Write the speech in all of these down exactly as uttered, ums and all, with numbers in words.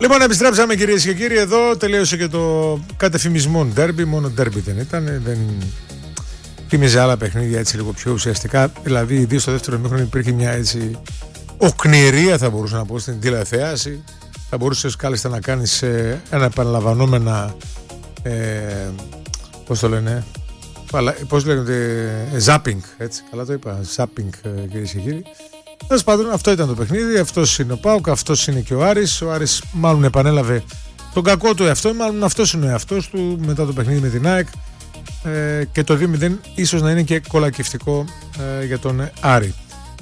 Λοιπόν, επιστρέψαμε κυρίες και κύριοι. Εδώ τελείωσε και το κατεφημισμό ντέρμπι. Μόνο ντέρμπι δεν ήταν. Δεν θύμιζε άλλα παιχνίδια έτσι λίγο πιο ουσιαστικά. Δηλαδή, ιδίως στο δεύτερο ημίχρονο υπήρχε μια έτσι οκνηρία, θα μπορούσα να πω, στην τηλεθέαση. Θα μπορούσες κάλλιστα να κάνεις ε, ένα επαναλαμβανόμενα. Ε, πώς το λένε, πώς λέγονται, zapping. Έτσι, καλά το είπα. Zapping, κυρίες και κύριοι. Τέλος πάντων, αυτό ήταν το παιχνίδι, αυτός είναι ο ΠΑΟΚ, αυτός είναι και ο Άρης. Ο Άρης μάλλον επανέλαβε τον κακό του εαυτό, μάλλον αυτός είναι ο εαυτός του μετά το παιχνίδι με την ΑΕΚ ε, και το δύο μηδέν ίσως να είναι και κολακευτικό ε, για τον Άρη.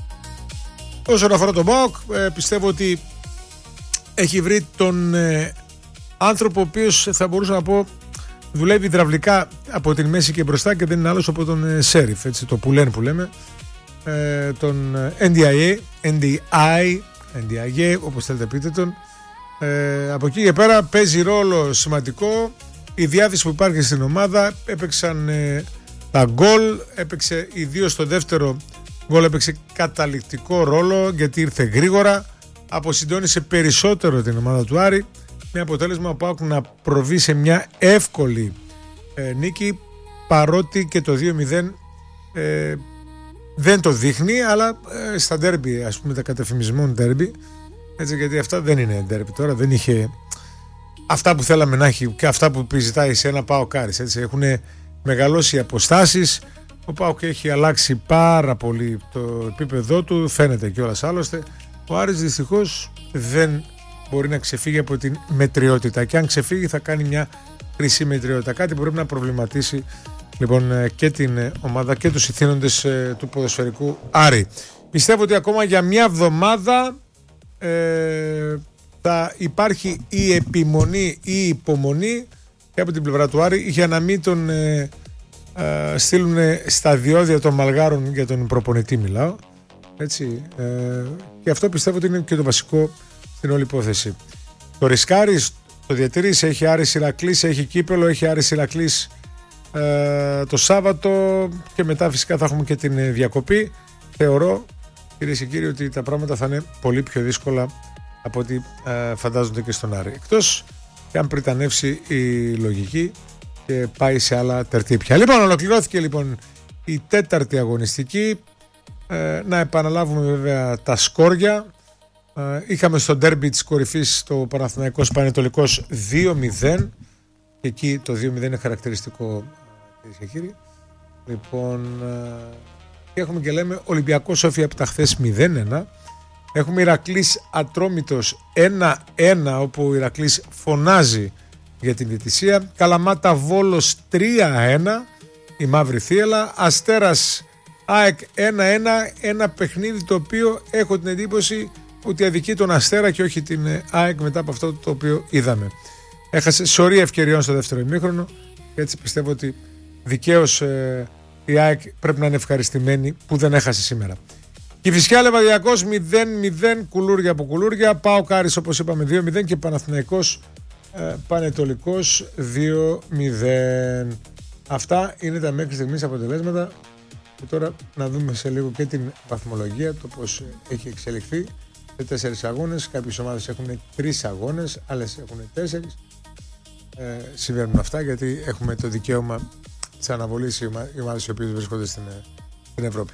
Όσον αφορά τον ΠΑΟΚ, ε, πιστεύω ότι έχει βρει τον ε, άνθρωπο ο οποίος θα μπορούσα να πω δουλεύει υδραυλικά από την μέση και μπροστά και δεν είναι άλλος από τον ε, Σέριφ, έτσι, το πουλέν που λέμε. Ε, τον Εν Ντι Άι Έι, Εν Ντι Άι, Εν Ντι Άι Έι, όπως θέλετε πείτε τον. Ε, από εκεί και πέρα παίζει ρόλο σημαντικό η διάθεση που υπάρχει στην ομάδα. Έπαιξαν ε, τα γκολ, έπαιξε ιδίως στο δεύτερο γκολ, έπαιξε καταληκτικό ρόλο γιατί ήρθε γρήγορα, αποσυντώνησε περισσότερο την ομάδα του Άρη, με αποτέλεσμα ο ΠΑΟΚ να προβεί σε μια εύκολη ε, νίκη, παρότι και το δύο μηδέν ε, δεν το δείχνει, αλλά ε, στα ντέρμπι, ας πούμε, τα κατεφημισμών ντέρμπι, έτσι, γιατί αυτά δεν είναι ντέρμπι τώρα, δεν είχε αυτά που θέλαμε να έχει και αυτά που ζητάει σε ένα ΠΑΟΚ Άρης, έτσι, έχουν μεγαλώσει οι αποστάσεις. Ο ΠΑΟΚ έχει αλλάξει πάρα πολύ το επίπεδό του, φαίνεται κιόλας άλλωστε. Ο Άρης δυστυχώς δεν μπορεί να ξεφύγει από την μετριότητα, και αν ξεφύγει θα κάνει μια χρυσή μετριότητα, κάτι που πρέπει να προβληματίσει λοιπόν και την ομάδα και τους ηθήνοντες ε, του ποδοσφαιρικού Άρη. Πιστεύω ότι ακόμα για μια εβδομάδα ε, θα υπάρχει η επιμονή ή η υπομονή και από την πλευρά του Άρη για να μην τον ε, ε, στείλουν στα διόδια των μαλγάρων, για τον προπονητή μιλάω, έτσι, ε, και αυτό πιστεύω ότι είναι και το βασικό στην όλη υπόθεση. Το ρισκάρεις, το διατηρείς, έχει Άρης Ηρακλής, έχει κύπελο, έχει Άρης Ηρακλής Ε, το Σάββατο και μετά φυσικά θα έχουμε και την διακοπή. Θεωρώ, κυρίες και κύριοι, ότι τα πράγματα θα είναι πολύ πιο δύσκολα από ό,τι ε, φαντάζονται και στον Άρη, εκτός και αν πριτανεύσει η λογική και πάει σε άλλα τερτύπια. Λοιπόν, ολοκληρώθηκε λοιπόν η τέταρτη αγωνιστική. ε, να επαναλάβουμε βέβαια τα σκόρια. ε, είχαμε στο ντέρμπι της κορυφής το Παναθηναϊκός Πανετολικός δύο μηδέν, και εκεί το δύο μηδέν είναι χαρακτηριστικό, κυρίες και κύριοι. Λοιπόν, και έχουμε και λέμε Ολυμπιακός Σόφια από τα χθες μηδέν ένα. Έχουμε Ηρακλής Ατρόμητος ένα ένα, όπου ο Ηρακλής φωνάζει για την διαιτησία. Καλαμάτα Βόλος τρία ένα, η Μαύρη Θύελλα. Αστέρας ΑΕΚ ένα ένα, ένα παιχνίδι το οποίο έχω την εντύπωση ότι αδικεί τον Αστέρα και όχι την ΑΕΚ μετά από αυτό το οποίο είδαμε. Έχασε σωρία ευκαιριών στο δεύτερο ημίχρονο και έτσι πιστεύω ότι δικαίως ε, η ΑΕΚ πρέπει να είναι ευχαριστημένη που δεν έχασε σήμερα. Κηφισιά Λεβαδιακός μηδέν μηδέν, κουλούρια από κουλούρια. ΠΑΟΚ Άρης, όπως είπαμε, δύο μηδέν και Παναθηναϊκός ε, Πανετολικός δύο μηδέν. Αυτά είναι τα μέχρι στιγμής αποτελέσματα. Και τώρα να δούμε σε λίγο και την βαθμολογία, το πώς έχει εξελιχθεί σε τέσσερις αγώνες. Κάποιες ομάδες έχουν τρεις αγώνες, άλλες έχουν τέσσερις. Ε, συμβαίνουν αυτά γιατί έχουμε το δικαίωμα της αναβολής οι ομάδες οι οποίες βρίσκονται στην, στην Ευρώπη.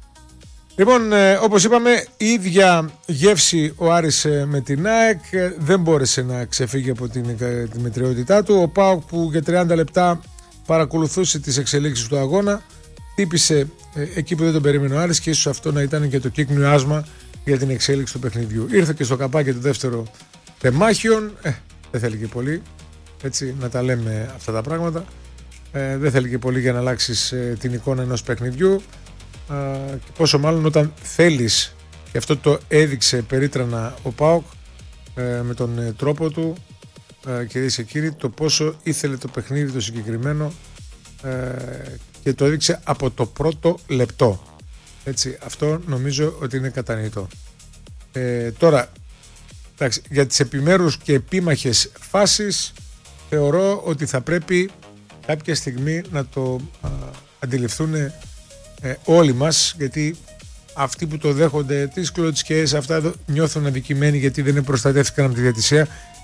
Λοιπόν, ε, όπως είπαμε, η ίδια γεύση ο Άρης ε, με την ΑΕΚ, ε, δεν μπόρεσε να ξεφύγει από την, ε, τη μετριότητά του. Ο ΠΑΟΚ, που για τριάντα λεπτά παρακολουθούσε τις εξελίξεις του αγώνα, τύπησε ε, εκεί που δεν τον περίμενε ο Άρης, και ίσως αυτό να ήταν και το κύκνιο άσμα για την εξέλιξη του παιχνιδιού. Ήρθε και στο καπάκι του δεύτερο τεμάχιον, ε, δεν θέλει και πολύ, έτσι, να τα λέμε αυτά τα πράγματα. Ε, δεν θέλει και πολύ για να αλλάξεις ε, την εικόνα ενός παιχνιδιού. Ε, και πόσο μάλλον όταν θέλεις, και αυτό το έδειξε περίτρανα ο ΠΑΟΚ ε, με τον ε, τρόπο του, ε, κυρίες και κύριοι, το πόσο ήθελε το παιχνίδι το συγκεκριμένο, ε, και το έδειξε από το πρώτο λεπτό. Έτσι, αυτό νομίζω ότι είναι κατανοητό. Ε, τώρα, εντάξει, για τις επιμέρους και επίμαχες φάσεις θεωρώ ότι θα πρέπει κάποια στιγμή να το α, αντιληφθούν ε, όλοι μας, γιατί αυτοί που το δέχονται τις κλωτσιές αυτά εδώ νιώθουν αδικημένοι γιατί δεν προστατεύτηκαν από τη διαιτησία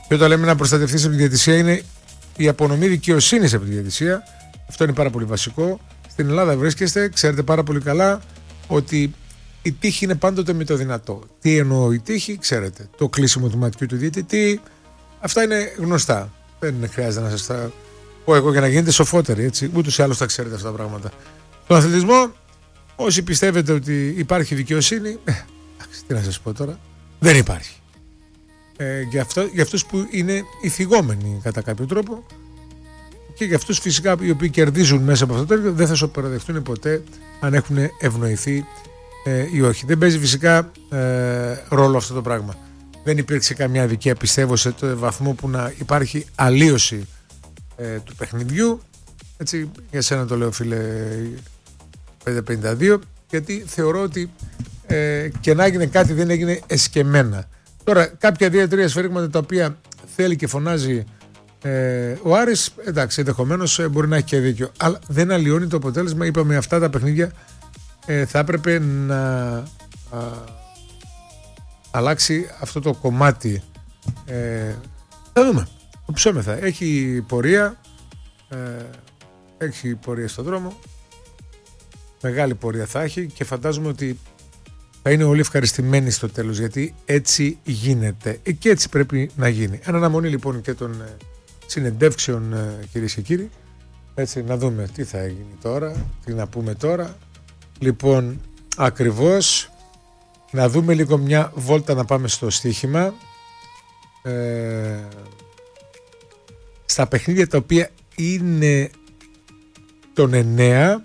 Και όταν λέμε να προστατευτείς από τη διαιτησία, είναι η απονομή δικαιοσύνης από τη διαιτησία. Αυτό είναι πάρα πολύ βασικό. Στην Ελλάδα βρίσκεστε, ξέρετε πάρα πολύ καλά ότι η τύχη είναι πάντοτε με το δυνατό. Τι εννοώ η τύχη, ξέρετε. Το κλείσιμο του ματιού του διαιτητή, αυτά είναι γνωστά. Δεν χρειάζεται να σας τα πω εγώ για να γίνετε σοφότεροι, έτσι. Ούτως ή άλλως τα ξέρετε αυτά τα πράγματα. Στον αθλητισμό, όσοι πιστεύετε ότι υπάρχει δικαιοσύνη, ε, τι να σας πω τώρα, δεν υπάρχει. Ε, για, αυτό, για αυτούς που είναι οι θυγόμενοι κατά κάποιο τρόπο και για αυτούς φυσικά οι οποίοι κερδίζουν μέσα από αυτό το έργο, δεν θα σου παραδεχτούν ποτέ αν έχουν ευνοηθεί ε, ή όχι. Δεν παίζει φυσικά ε, ρόλο αυτό το πράγμα. Δεν υπήρξε καμιά αδικία, πιστεύω, σε το βαθμό που να υπάρχει αλλίωση ε, του παιχνιδιού. Έτσι, για σένα το λέω, φίλε, πεντακόσια πενήντα δύο, γιατί θεωρώ ότι ε, και να έγινε κάτι δεν έγινε εσκεμμένα. Τώρα, κάποια δύο-τρία σφαίριγματα τα οποία θέλει και φωνάζει ε, ο Άρης, εντάξει, ενδεχομένως ε, μπορεί να έχει και δίκιο, αλλά δεν αλλοιώνει το αποτέλεσμα. Είπαμε, αυτά τα παιχνίδια ε, θα έπρεπε να α, αλλάξει αυτό το κομμάτι. Ε, θα δούμε. Ψώμεθα. Έχει πορεία, ε, έχει πορεία στον δρόμο. Μεγάλη πορεία θα έχει και φαντάζομαι ότι θα είναι όλοι ευχαριστημένοι στο τέλος, γιατί έτσι γίνεται και έτσι πρέπει να γίνει. Εν αναμονή λοιπόν και των ε, συνεντεύξεων, ε, κυρίες και κύριοι, έτσι, να δούμε τι θα γίνει τώρα, τι να πούμε τώρα. Λοιπόν, ακριβώς, να δούμε λίγο μια βόλτα, να πάμε στο στοίχημα. Ε, στα παιχνίδια τα οποία είναι τον εννέα,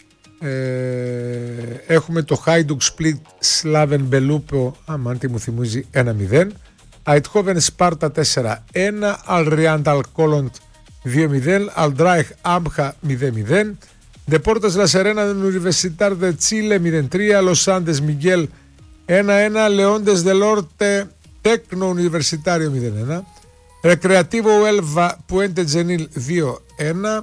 Ε, έχουμε το Hajduk Split Slaven Belupo, αμάν τι μου θυμίζει, ένα μηδέν, Eindhoven Sparta τέσσερα ένα, Al-Riant Al-Kolont δύο μηδέν, Al-Draich Amha μηδέν μηδέν, Deportes La Serena Universitar de Chile μηδέν τρία, Los Andes Miguel ένα ένα, Leones del Norte Tecno Universitario μηδέν ένα, Recreativo Elva Puente Genil δύο ένα.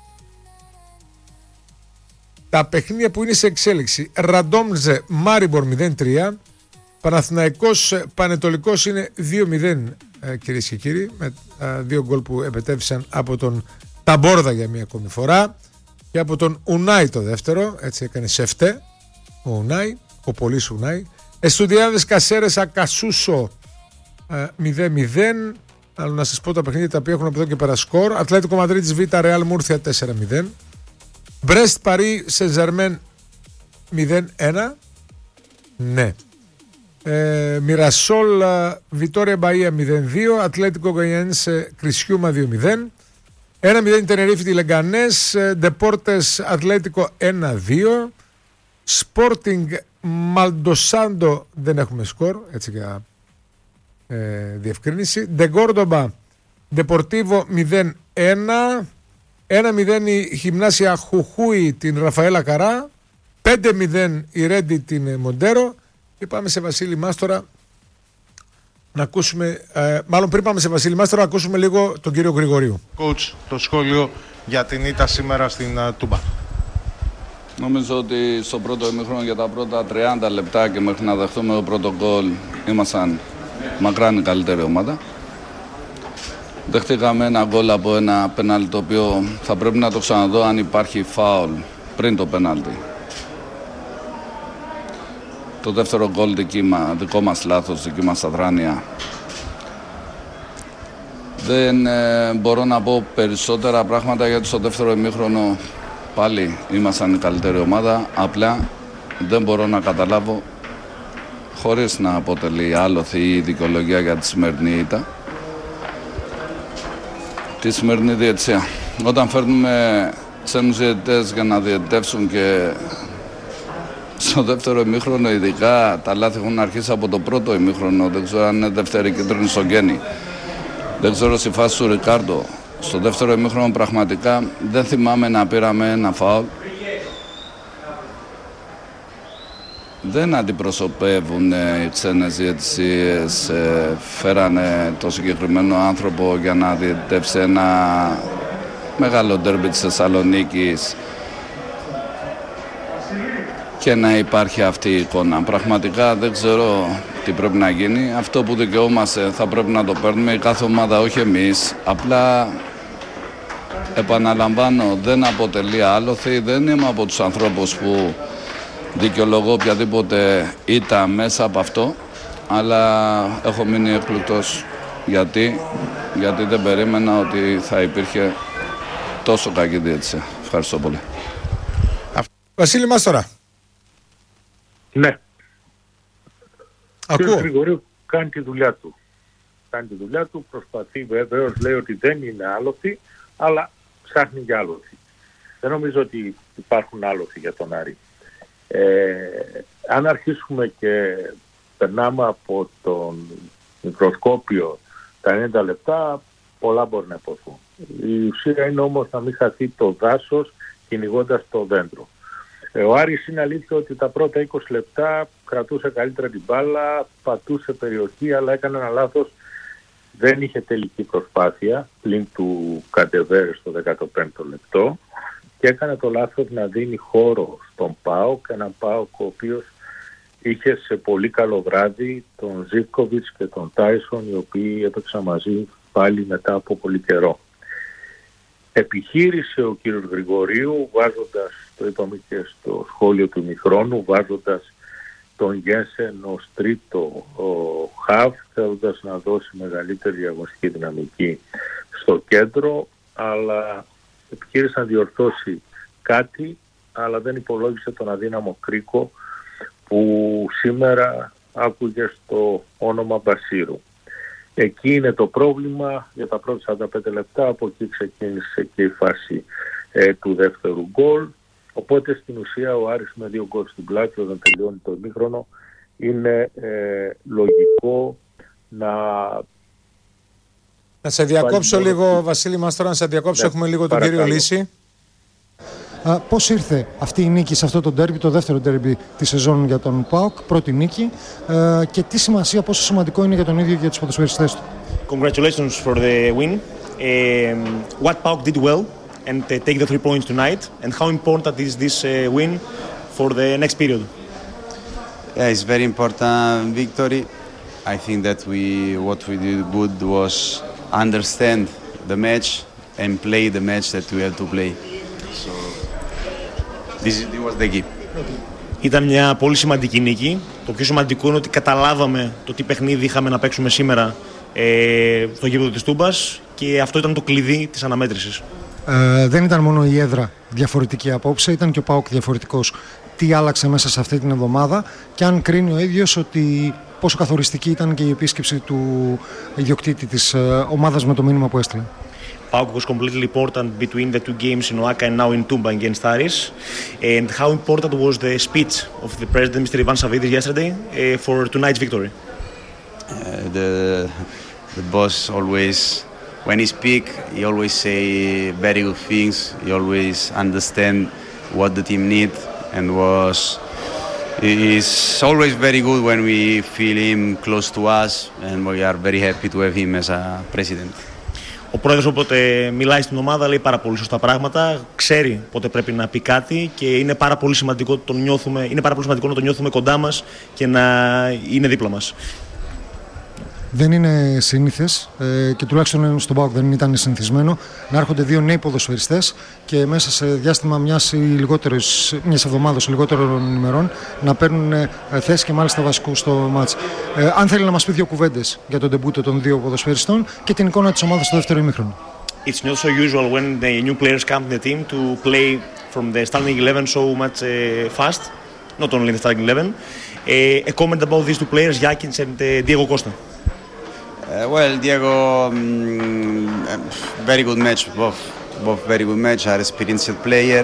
Τα παιχνίδια που είναι σε εξέλιξη, Ραντόμζε Μάριμπορ μηδέν τρία, Παναθηναϊκός Πανετολικός είναι δύο μηδέν, ε, κυρίες και κύριοι, με ε, δύο γκολ που επετέφθησαν από τον Ταμπόρδα για μία ακόμη φορά και από τον Ουνάι το δεύτερο, έτσι έκανε σεφτέ ο Ουνάι, ο πολύς Ουνάι. Εστουδιάδες Κασέρες Ακασούσο ε, μηδέν μηδέν. Αλλά να σας πω τα παιχνίδια τα οποία έχουν από εδώ και πέρα σκορ. Ατλέτικο Μαδρίτης Β, Ρεάλ Μούρθια τέσσερα μηδέν. Μπρέστ Παρί Σεζερμέν μηδέν ένα. Ναι. Ε, Μιρασόλ Βιτόρια Μπαΐα μηδέν δύο. Ατλέτικο Γκοϊάννης Κρισιούμα δύο μηδέν. ένα μηδέν Τενερίφη Λεγκανές. Ντεπόρτες Ατλέτικο ένα δύο. Sporting Μαλντοσάντο δεν έχουμε σκορ, έτσι για ε, διευκρίνηση. Ντεγκόρντομπα Ντεπορτίβο μηδέν ένα. ένα μηδέν η Γυμνάσια Χουχούι την Ραφαέλα Καρά. πέντε μηδέν η Ρέντι την Μοντέρο. Και πάμε σε Βασίλη Μάστορα να ακούσουμε, ε, μάλλον πριν πάμε σε Βασίλη Μάστορα, να ακούσουμε λίγο τον κύριο Γρηγορίου. Coach, το σχόλιο για την ήττα σήμερα στην uh, Τούμπα. Νομίζω ότι στο πρώτο ημίχρονο για τα πρώτα τριάντα λεπτά και μέχρι να δεχτούμε το πρώτο γκολ ήμασταν μακράν η καλύτερη ομάδα. Δεχτήκαμε ένα γκολ από ένα πέναλτι το οποίο θα πρέπει να το ξαναδώ αν υπάρχει φάουλ πριν το πέναλτι. Το δεύτερο γκολ δικό μας λάθος, δική μας αδράνεια. Δεν ε, μπορώ να πω περισσότερα πράγματα γιατί στο δεύτερο ημίχρονο πάλι ήμασταν η καλύτερη ομάδα. Απλά δεν μπορώ να καταλάβω, χωρίς να αποτελεί άλοθη ή δικαιολογία για τη σημερινή ήττα, τη σημερινή διαιτησία. Όταν φέρνουμε ξένους διαιτητές για να διαιτητεύσουν και στο δεύτερο ημίχρονο, ειδικά τα λάθη έχουν αρχίσει από το πρώτο ημίχρονο. Δεν ξέρω αν είναι δεύτερη κίτρινη στο Γκένι. Δεν ξέρω στη φάση του Ρικάρντο. Στο δεύτερο ημίχρονο πραγματικά δεν θυμάμαι να πήραμε ένα φάουλ. Δεν αντιπροσωπεύουν οι ξένες διαιτησίες. Φέρανε το συγκεκριμένο άνθρωπο για να διαιτητεύσει ένα μεγάλο ντέρμπι της Θεσσαλονίκης και να υπάρχει αυτή η εικόνα. Πραγματικά δεν ξέρω τι πρέπει να γίνει. Αυτό που δικαιούμαστε θα πρέπει να το παίρνουμε η κάθε ομάδα, όχι εμείς. Απλά επαναλαμβάνω, δεν αποτελεί άλοθη, δεν είμαι από τους ανθρώπους που δικαιολογώ οποιαδήποτε ήττα μέσα από αυτό, αλλά έχω μείνει εκπληκτός. Γιατί, γιατί δεν περίμενα ότι θα υπήρχε τόσο κακή διαιτησία. Ευχαριστώ πολύ. Βασίλη Μάστορα. Ναι. Ακούω. Ο κ. Γρηγορίου κάνει τη δουλειά του. Κάνει τη δουλειά του, προσπαθεί, βεβαίως λέει ότι δεν είναι άλοθη, αλλά ψάχνει για άλοθη. Δεν νομίζω ότι υπάρχουν άλοθη για τον Άρη. Ε, αν αρχίσουμε και περνάμε από τον μικροσκόπιο τα ενενήντα λεπτά, πολλά μπορεί να υποθούν. Η ουσία είναι όμως να μην χαθεί το δάσος κυνηγώντας το δέντρο. Ε, ο Άρης είναι αλήθεια ότι τα πρώτα είκοσι λεπτά κρατούσε καλύτερα την μπάλα, πατούσε περιοχή, αλλά έκανε ένα λάθος. Δεν είχε τελική προσπάθεια, πλην του Καντεβέρ στο δέκατο πέμπτο λεπτό, και έκανε το λάθος να δίνει χώρο στον ΠΑΟΚ, έναν ΠΑΟΚ ο οποίος είχε σε πολύ καλό βράδυ τον Ζίβκοβιτς και τον Τάισον, οι οποίοι έπαιξαν μαζί πάλι μετά από πολύ καιρό. Επιχείρησε ο κύριος Γρηγορίου, βάζοντας, το είπαμε και στο σχόλιο του ημιχρόνου, βάζοντας τον Γένσεν ως τρίτο χαβ, θέλοντας να δώσει μεγαλύτερη αγωνιστική δυναμική στο κέντρο, αλλά επιχείρησε να διορθώσει κάτι, αλλά δεν υπολόγισε τον αδύναμο Κρίκο που σήμερα άκουγε στο όνομα Μπασίρου. Εκεί είναι το πρόβλημα για τα πρώτα σαράντα πέντε λεπτά, από εκεί ξεκίνησε και η φάση ε, του δεύτερου γκολ. Οπότε στην ουσία ο Άρης με δύο γκολ στην πλάτη όταν τελειώνει το ημίχρονο είναι ε, λογικό να... Να σε διακόψω λίγο, Βασίλη Μάστορα, να σε διακόψω, ναι, έχουμε λίγο τον κύριο Λύση. Uh, πώς ήρθε αυτή η νίκη σε αυτό το ντέρμπι, το δεύτερο ντέρμπι της σεζόν για τον ΠΑΟΚ, πρώτη νίκη, uh, και τι σημασία, πόσο σημαντικό είναι για τον ίδιο και για τους ποδοσφαιριστές του? Congratulations for the win. Um, what PAOK did well and uh, take the three points tonight, and how important is this uh, win for the next period? Yeah, it's very important victory. I think that we what we did good was understand the match and play the match that we had to play. So this was the key. Ήταν μια πολύ σημαντική νίκη. Το πιο σημαντικό είναι ότι καταλάβαμε το τι παιχνίδι είχαμε να παίξουμε σήμερα ε, στο γήπεδο της Τούμπας, και αυτό ήταν το κλειδί της αναμέτρησης. Ε, δεν ήταν μόνο η έδρα διαφορετική απόψε, ήταν και ο ΠΑΟΚ διαφορετικός. Τι άλλαξε μέσα σε αυτή την εβδομάδα, και αν κρίνει ο ίδιος ότι πόσο καθοριστική ήταν και η επίσκεψη του ιδιοκτήτη της ε, ομάδας με το μήνυμα που έστειλε. PAOK was completely important between the two games in Oaxaca and now in Tumba against Aris. And how important was the speech of the president, Mister Ivan Savvidis, yesterday uh, for tonight's victory? Uh, the the boss always, when he speak, he always say very good things. He always understand what the team need, and was is always very good when we feel him close to us, and we are very happy to have him as a president. Ο πρόεδρος όποτε μιλάει στην ομάδα λέει πάρα πολύ σωστά πράγματα, ξέρει πότε πρέπει να πει κάτι, και είναι πάρα πολύ σημαντικό, τον νιώθουμε, είναι πάρα πολύ σημαντικό να τον νιώθουμε κοντά μας και να είναι δίπλα μας. Δεν είναι συνήθες, ε, και τουλάχιστον στον ΠΑΟΚ δεν ήταν συνηθισμένο, να έρχονται δύο νέοι ποδοσφαιριστές και μέσα σε διάστημα μιας, μιας εβδομάδας, λιγότερων ημερών, να παίρνουν ε, θέση και μάλιστα βασικού στο μάτς. Ε, αν θέλει να μας πει δύο κουβέντες για τον ντεμπούτο των δύο ποδοσφαιριστών και την εικόνα της ομάδας στο δεύτερο ημίχρονο. It's not so usual when the new players come to the team to play from the starting eleven so much uh, fast, not only the starting eleven. Uh, a comment about these two players, Jakins and uh, Diego Costa. Uh, well, Diego, um, very good match, both, both very good match. Are experienced player,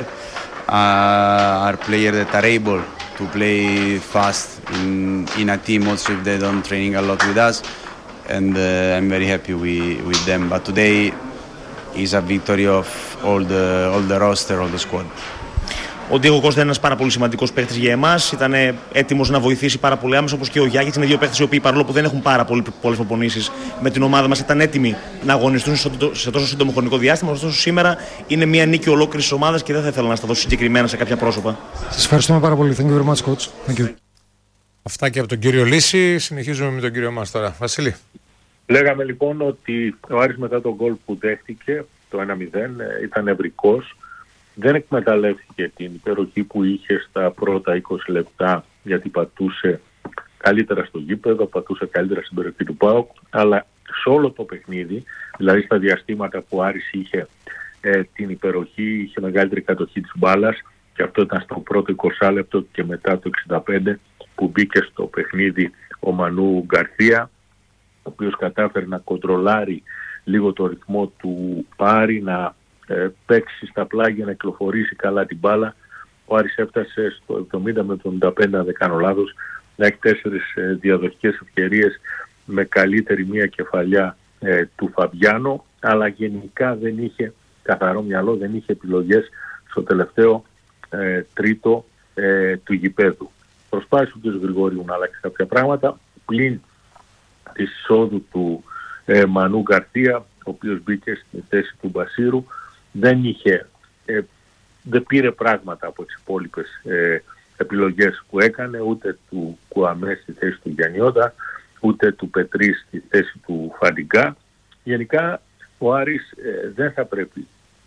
uh, are player that are able to play fast in in a team also if they don't training a lot with us, and uh, I'm very happy with with them. But today is a victory of all the all the roster, all the squad. Ο Diego Costa είναι ένας πάρα πολύ σημαντικός παίκτης για εμάς. Ήταν έτοιμος να βοηθήσει πάρα πολύ άμεσα, όπως και ο Γιάκητς. Είναι δύο παίκτες οι οποίοι, παρόλο που δεν έχουν πάρα πολλές προπονήσεις με την ομάδα μας, ήταν έτοιμοι να αγωνιστούν σε τόσο σύντομο χρονικό διάστημα. Ωστόσο, σήμερα είναι μια νίκη ολόκληρης της ομάδας και δεν θα ήθελα να σταθώ συγκεκριμένα σε κάποια πρόσωπα. Σας ευχαριστούμε πάρα πολύ. Thank you very much, coach. Thank you. Αυτά και από τον κύριο Λύση. Συνεχίζουμε με τον κύριο μας τώρα. Βασίλη. Λέγαμε λοιπόν ότι ο Άρης μετά τον γκολ που δέχτηκε, το ένα μηδέν, ήταν ευρικός. Δεν εκμεταλλεύτηκε την υπεροχή που είχε στα πρώτα είκοσι λεπτά, γιατί πατούσε καλύτερα στο γήπεδο, πατούσε καλύτερα στην περιοχή του ΠΑΟΚ, αλλά σε όλο το παιχνίδι, δηλαδή στα διαστήματα που ο Άρης είχε ε, την υπεροχή, είχε μεγαλύτερη κατοχή της μπάλας, και αυτό ήταν στο πρώτο είκοσι λεπτό και μετά το εξήντα πέντε που μπήκε στο παιχνίδι ο Μανού Γκαρθία, ο οποίος κατάφερε να κοντρολάρει λίγο το ρυθμό του Πάρη, να ε, παίξει στα πλάγια, να κυκλοφορήσει καλά την μπάλα. Ο Άρης έφτασε στο εβδομήντα με εβδομήντα πέντε, αν δεν κάνω λάθος, να έχει τέσσερις ε, διαδοχικές ευκαιρίες, με καλύτερη μία κεφαλιά ε, του Φαμπιάνο, αλλά γενικά δεν είχε καθαρό μυαλό, δεν είχε επιλογές στο τελευταίο ε, τρίτο ε, του γηπέδου. Προσπάθησε ο κ. Γρηγορίου να αλλάξει κάποια πράγματα, πλην της εισόδου του ε, Μανού Γκαρθία, ο οποίος μπήκε στη θέση του Μπασίρου. Δεν είχε, ε, δεν πήρε πράγματα από τις υπόλοιπες ε, επιλογές που έκανε, ούτε του Κουαμέ στη θέση του Γιαννιώτα, ούτε του Πετρί στη θέση του Φαντιγκά. Γενικά ο Άρης ε, δεν θα πρέπει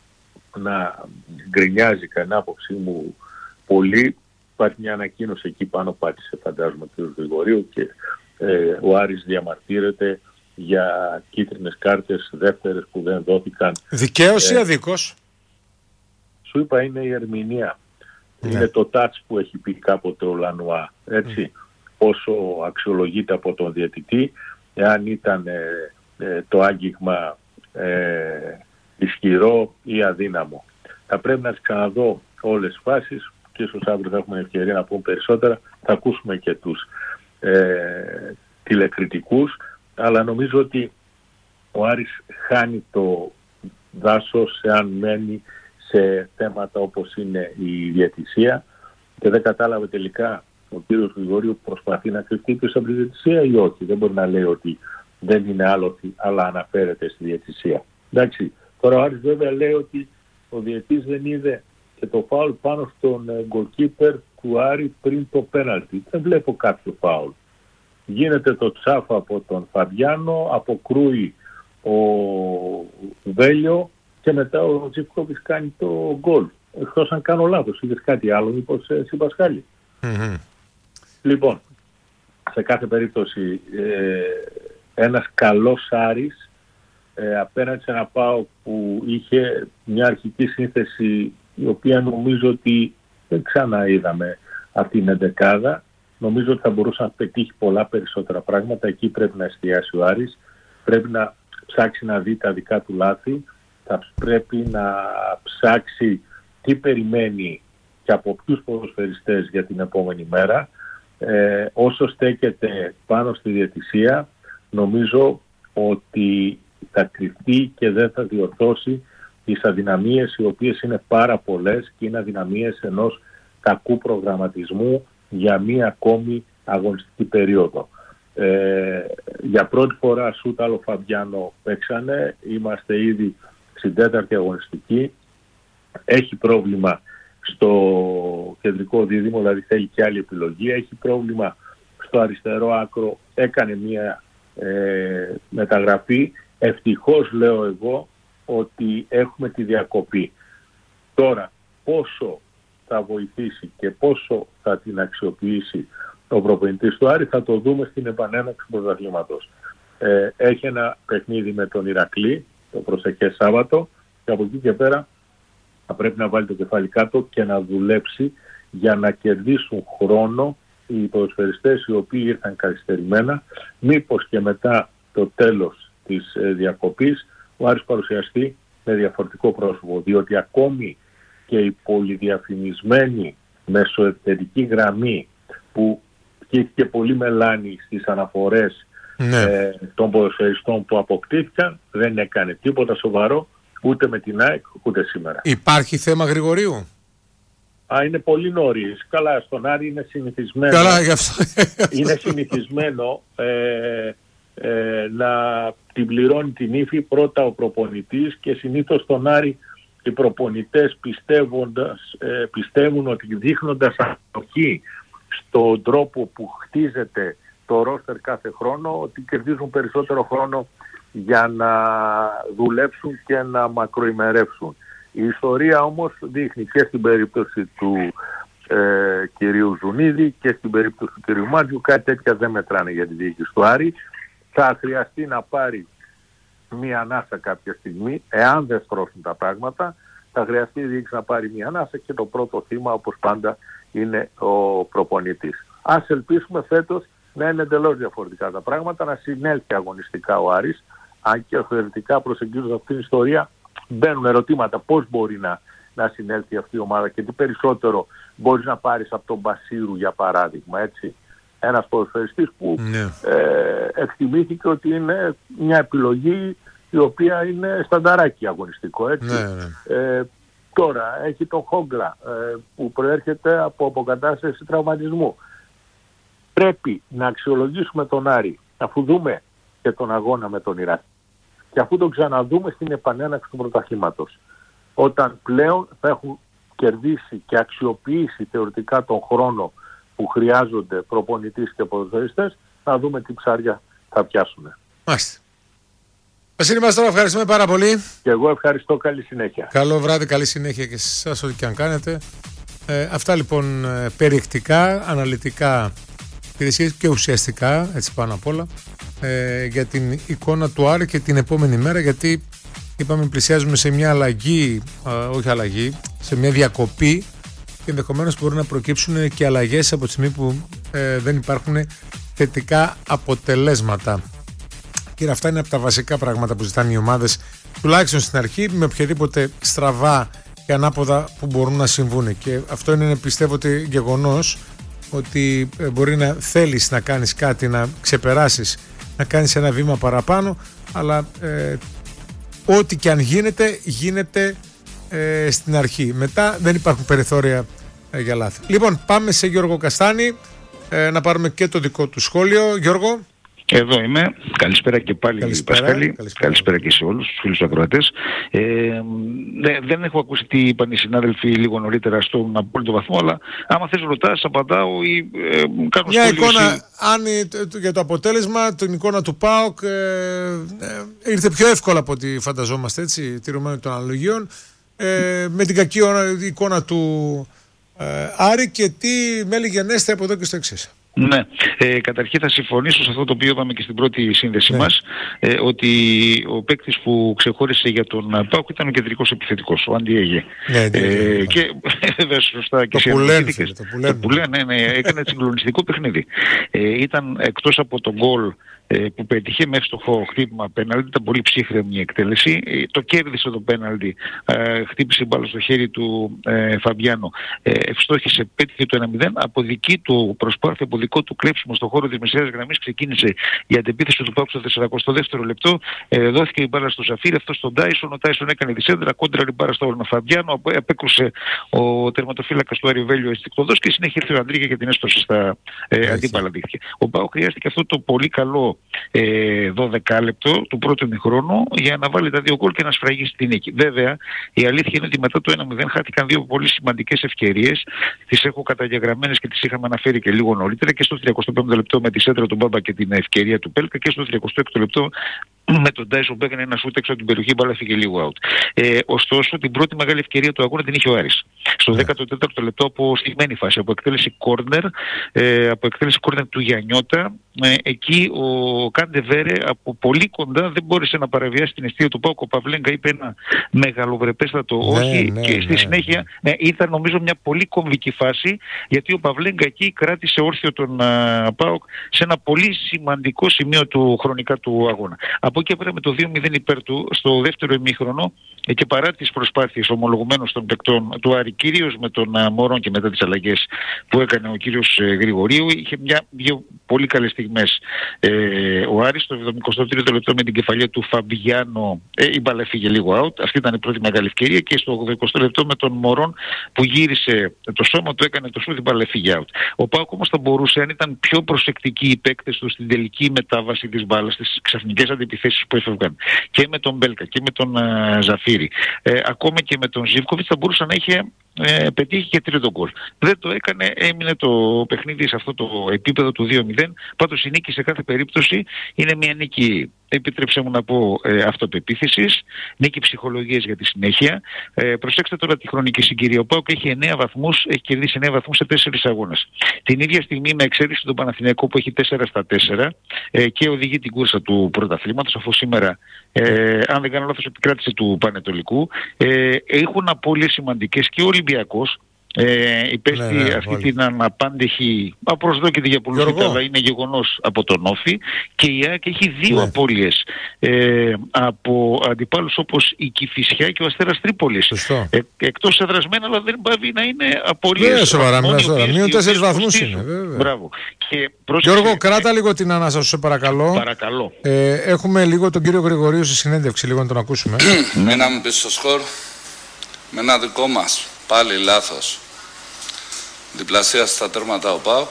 να γκρινιάζει κανένα, άποψή μου, πολύ. Υπάρχει μια ανακοίνωση εκεί πάνω, πάτησε φαντάζομαι του Γρηγορίου, και ε, ο Άρης διαμαρτύρεται για κίτρινες κάρτες δεύτερες που δεν δόθηκαν. Δικαίως ή ε, αδίκως? Σου είπα, είναι η ερμηνεία. Ναι. Είναι το touch που έχει πει κάποτε ο Λανουά, έτσι. Mm. Όσο αξιολογείται από τον διαιτητή, εάν ήταν ε, ε, το άγγιγμα ε, ισχυρό ή αδύναμο. Θα πρέπει να τις ξαναδώ όλες τις φάσεις, και ίσως αύριο θα έχουμε ευκαιρία να πούμε περισσότερα. Θα ακούσουμε και τους ε, τηλεκριτικούς, αλλά νομίζω ότι ο Άρης χάνει το δάσος εάν μένει σε θέματα όπως είναι η διαιτησία, και δεν κατάλαβε τελικά ο κύριος Γρηγορίου προσπαθεί να κρυφτεί πίσω από τη διαιτησία ή όχι. Δεν μπορεί να λέει ότι δεν είναι άλοθη, αλλά αναφέρεται στη διαιτησία. Εντάξει. Τώρα ο Άρης βέβαια λέει ότι ο διαιτής δεν είδε και το φάουλ πάνω στον γκολκίπερ του Άρη πριν το πέναλτι. Δεν βλέπω κάποιο φάουλ. Γίνεται το τσάφα από τον Φαμπιάνο, αποκρούει ο Βέλιο και μετά ο Τζιφκόβιτς κάνει το γκολ. Εκτός αν κάνω λάθος, είδες κάτι άλλο, μήπως εσύ Πασχάλη? Mm-hmm. Λοιπόν, σε κάθε περίπτωση ε, ένας καλός Άρης ε, απέναντι σε ένα ΠΑΟΚ που είχε μια αρχική σύνθεση η οποία νομίζω ότι δεν ξανά είδαμε αυτή την εντεκάδα. Νομίζω ότι θα μπορούσε να πετύχει πολλά περισσότερα πράγματα. Εκεί πρέπει να εστιάσει ο Άρης. Πρέπει να ψάξει να δει τα δικά του λάθη. Θα πρέπει να ψάξει τι περιμένει και από ποιους ποδοσφαιριστές για την επόμενη μέρα. Ε, όσο στέκεται πάνω στη διαιτησία, νομίζω ότι θα κρυφτεί και δεν θα διορθώσει τις αδυναμίες, οι οποίες είναι πάρα πολλές και είναι αδυναμίες ενός κακού προγραμματισμού για μία ακόμη αγωνιστική περίοδο. Ε, για πρώτη φορά Σούταλο Φαμπιάνο παίξανε, είμαστε ήδη στην τέταρτη αγωνιστική. Έχει πρόβλημα στο κεντρικό δίδυμο, δηλαδή θέλει και άλλη επιλογή. Έχει πρόβλημα στο αριστερό άκρο, έκανε μία ε, μεταγραφή. Ευτυχώς λέω εγώ ότι έχουμε τη διακοπή. Τώρα πόσο θα βοηθήσει και πόσο θα την αξιοποιήσει ο προπονητής του Άρη θα το δούμε στην επανέναξη του πρωταθλήματος. Ε, έχει ένα παιχνίδι με τον Ηρακλή το προσεχές Σάββατο και από εκεί και πέρα θα πρέπει να βάλει το κεφάλι κάτω και να δουλέψει για να κερδίσουν χρόνο οι ποδοσφαιριστές οι οποίοι ήρθαν καθυστερημένα, μήπως και μετά το τέλος της ε, διακοπής ο Άρης παρουσιαστεί με διαφορετικό πρόσωπο, διότι ακόμη και η πολυδιαφημισμένη μεσοεπιθετική γραμμή που και πολύ μελάνη στις αναφορές ναι. ε, των ποδοσφαιριστών που αποκτήθηκαν δεν έκανε τίποτα σοβαρό ούτε με την ΑΕΚ ούτε σήμερα. Υπάρχει θέμα Γρηγορίου? Α, είναι πολύ νωρίς. Καλά, στον Άρη είναι συνηθισμένο. Καλά, γι' αυτό. Είναι συνηθισμένο ε, ε, να την πληρώνει την ύφη πρώτα ο προπονητής και συνήθως στον Άρη οι προπονητές πιστεύοντας, ε, πιστεύουν ότι δείχνοντας ανοχή στον τρόπο που χτίζεται το ρόστερ κάθε χρόνο, ότι κερδίζουν περισσότερο χρόνο για να δουλέψουν και να μακροημερεύσουν. Η ιστορία όμως δείχνει και στην περίπτωση του ε, κυρίου Ζουνίδη και στην περίπτωση του κυρίου Μάτζιου κάτι τέτοια δεν μετράνε για τη διοίκηση του Άρη. Θα χρειαστεί να πάρει μία ανάσα κάποια στιγμή, εάν δεν στρώσουν τα πράγματα, θα χρειαστεί η διοίκηση να πάρει μία ανάσα και το πρώτο θύμα, όπως πάντα, είναι ο προπονητής. Ας ελπίσουμε φέτος να είναι εντελώς διαφορετικά τα πράγματα, να συνέλθει αγωνιστικά ο Άρης, αν και θεωρητικά προσεγγίζοντας αυτήν την ιστορία μπαίνουν ερωτήματα πώς μπορεί να, να συνέλθει αυτή η ομάδα και τι περισσότερο μπορείς να πάρεις από τον Μπασίρου, για παράδειγμα, έτσι. Ένας ποδοσφαιριστής που ναι. ε, εκτιμήθηκε ότι είναι μια επιλογή η οποία είναι στανταράκι αγωνιστικό, έτσι. Ναι, ναι. Ε, τώρα έχει τον Χόγκλα ε, που προέρχεται από αποκατάσταση τραυματισμού. Πρέπει να αξιολογήσουμε τον Άρη αφού δούμε και τον αγώνα με τον Ιράκ και αφού τον ξαναδούμε στην επανέναξη του πρωταθλήματος, όταν πλέον θα έχουν κερδίσει και αξιοποιήσει θεωρητικά τον χρόνο που χρειάζονται προπονητής και ποδοσφαιριστές, θα δούμε τι ψάρια θα πιάσουν. Μάλιστα. Βασίλη μας, τώρα ευχαριστούμε πάρα πολύ. Και εγώ ευχαριστώ, καλή συνέχεια. Καλό βράδυ, καλή συνέχεια και σε εσάς ό,τι και αν κάνετε. Ε, αυτά λοιπόν ε, περιεκτικά, αναλυτικά και ουσιαστικά, έτσι πάνω απ' όλα, ε, για την εικόνα του Άρη και την επόμενη μέρα, γιατί είπαμε πλησιάζουμε σε μια αλλαγή, ε, όχι αλλαγή, σε μια διακοπή και ενδεχομένως μπορεί να προκύψουν και αλλαγές από τη στιγμή που ε, δεν υπάρχουν θετικά αποτελέσματα. Και αυτά είναι από τα βασικά πράγματα που ζητάνε οι ομάδες, τουλάχιστον στην αρχή, με οποιαδήποτε στραβά και ανάποδα που μπορούν να συμβούν. Και αυτό είναι, πιστεύω, ότι γεγονός ότι μπορεί να θέλεις να κάνεις κάτι, να ξεπεράσεις, να κάνεις ένα βήμα παραπάνω, αλλά ε, ό,τι και αν γίνεται, γίνεται ε, στην αρχή. Μετά δεν υπάρχουν περιθώρια ε, για λάθη. Λοιπόν, πάμε σε Γιώργο Καστάνη ε, να πάρουμε και το δικό του σχόλιο. Γιώργο. Εδώ είμαι. Καλησπέρα και πάλι, καλησπέρα, Πασχάλη. Καλησπέρα. Καλησπέρα και σε όλους τους φίλους ακροατές. Ε, δε, δεν έχω ακούσει τι είπαν οι συνάδελφοι λίγο νωρίτερα στον απόλυτο βαθμό, αλλά άμα θες ρωτάς, απαντάω ή ε, κάνω μια σχόλιο. Εικόνα, ή... αν για το αποτέλεσμα, την εικόνα του ΠΑΟΚ ε, ε, ήρθε πιο εύκολα από ό,τι φανταζόμαστε, έτσι, τηρουμένου των αναλογίων, ε, με την κακή εικόνα του ε, Άρη, και τι μέλη γενέστε από εδώ και στο εξής. Ναι, ε, καταρχήν θα συμφωνήσω σε αυτό το οποίο είπαμε και στην πρώτη σύνδεση ναι. μας, ε, ότι ο παίκτης που ξεχώρισε για τον ΠΑΟΚ ήταν ο κεντρικός επιθετικός, ο Αντιέγε. Ναι, ναι, ναι, ναι. Ε, και βέβαια σωστά και το πουλένθη, το πουλένθη, ναι, ναι, έκανε συγκλονιστικό παιχνίδι. Ε, ήταν εκτός από τον γκολ που πέτυχε με εύστοχο χτύπημα πέναλτι, ήταν πολύ ψύχρεμη η εκτέλεση. Το κέρδισε το πέναλτι, χτύπησε μπάλα στο χέρι του ε, Φαμπιάνο, ε, ευστόχησε, πέτυχε το ένα μηδέν. Από δική του προσπάθεια, από δικό του κλέψιμο στον χώρο της μεσαίας γραμμής, ξεκίνησε η αντεπίθεση του ΠΑΟΚ στο σαραντά δεύτερο λεπτό. Ε, δόθηκε η μπάλα στο Ζαφίρι, αυτό στον Τάισον. Ο Τάισον έκανε τη σέντρα, κόντρα η μπάλα στον Φαμπιάνο. Απέκρουσε ο τερματοφύλακας του Αριβέλιο αισθηκτοδός και συνέχεια ήρθε ο Αντρίγια και την έσπασε στα ε, αντίπαλα δίχτυα. Ο ΠΑΟΚ χρειάστηκε αυτό το πολύ καλό δώδεκα λεπτό του πρώτου ημιχρόνου για να βάλει τα δύο γκολ και να σφραγίσει την νίκη. Βέβαια, η αλήθεια είναι ότι μετά το ένα μηδέν χάθηκαν δύο πολύ σημαντικές ευκαιρίες. Τις έχω καταγεγραμμένες και τις είχαμε αναφέρει και λίγο νωρίτερα, και στο τριακοστό πέμπτο λεπτό με τη σέντρα του Μπάμπα και την ευκαιρία του Πέλκα, και στο τριακοστό έκτο λεπτό με τον Τάισον που έκανε ένα σούτ έξω από την περιοχή, μπάλα φύγε λίγο out. Ε, ωστόσο, την πρώτη μεγάλη ευκαιρία του αγώνα την είχε ο Άρης. Στο yeah. δέκατο τέταρτο λεπτό, από στιγμένη φάση, από εκτέλεση κόρνερ, ε, από εκτέλεση κόρνερ του Γιαννιώτα, ε, εκεί ο Καντεβέρε από πολύ κοντά δεν μπόρεσε να παραβιάσει την αιστεία του ΠΑΟΚ. Ο Παυλέγκα είπε ένα μεγαλοβρεπέστατο ναι, όχι ναι, και στη ναι, συνέχεια ναι. Ναι, ήταν νομίζω μια πολύ κομβική φάση, γιατί ο Παυλέγκα εκεί κράτησε όρθιο τον uh, ΠΑΟΚ σε ένα πολύ σημαντικό σημείο του χρονικά του αγώνα. Από εκεί πέρα με το δύο μηδέν υπέρ του στο δεύτερο ημίχρονο, και παρά τις προσπάθειες ομολογουμένως των παικτών του Άρη, κυρίως με τον uh, Μωρόν και μετά τις αλλαγές που έκανε ο κύριος uh, Γρηγορίου, είχε μια, μια πολύ καλές στιγμές στιγμές ε, ο Άρης. Το εβδομηκοστό τρίτο λεπτό με την κεφαλιά του Φαμπιάνο ε, η μπάλα έφυγε λίγο out. Αυτή ήταν η πρώτη μεγάλη ευκαιρία. Και στο ογδοηκοστό λεπτό με τον Μωρόν που γύρισε το σώμα του, έκανε το σούτ, η μπάλα έφυγε out. Ο ΠΑΟΚ όμως θα μπορούσε, αν ήταν πιο προσεκτικοί οι παίκτες του στην τελική μετάβαση της μπάλας, στις ξαφνικές αντιπιθέσεις που έφευγαν και με τον Μπέλκα και με τον uh, Ζαφύρη, ε, ακόμα και με τον Ζίβκοβιτς, θα μπορούσε να είχε ε, πετύχει και τρίτο γκολ. Δεν το έκανε, έμεινε το παιχνίδι σε αυτό το επίπεδο του δύο μηδέν. Πάντως η νίκη σε κάθε περίπτωση είναι μια νίκη, επιτρέψτε μου να πω, ε, αυτοπεποίθησης, νίκη ψυχολογίας για τη συνέχεια. Ε, προσέξτε τώρα τη χρονική συγκυρία. Ο ΠΑΟΚ έχει εννέα βαθμούς, έχει κερδίσει εννέα βαθμούς σε τέσσερις αγώνες. Την ίδια στιγμή, με εξαίρεση τον Παναθηναϊκό που έχει τέσσερα στα τέσσερα ε, και οδηγεί την κούρσα του πρωταθλήματος, αφού σήμερα, ε, αν δεν κάνω λάθος, επικράτησε του Πανετολικού, ε, έχουν απώλειες σημαντικές και ο Ολυμπιακός. Ε, υπέστη ναι, ναι, αυτή όλοι. την αναπάντεχη, απροσδόκητη για πολλούς, αλλά είναι γεγονός, από τον Όφη, και η ΑΕΚ έχει δύο ναι. απώλειες ε, από αντιπάλους όπως η Κηφισιά και ο Αστέρας Τρίπολης. Ε, εκτός εδρασμένα, αλλά δεν πάβει να είναι απώλειες. Ναι, σοβαρά, μιλάς τώρα. Μείον τέσσερις βαθμούς είναι. Μπράβο. Και Γιώργο, κράτα λίγο την ανάσα σου, σε παρακαλώ. Παρακαλώ. Ε, έχουμε λίγο τον κύριο Γρηγορίου στη συνέντευξη, λίγο να τον ακούσουμε. Μείναμε πίσω στο σκορ με ένα δικό μας. Πάλι λάθος. Διπλασία στα τέρματα ο ΠΑΟΚ,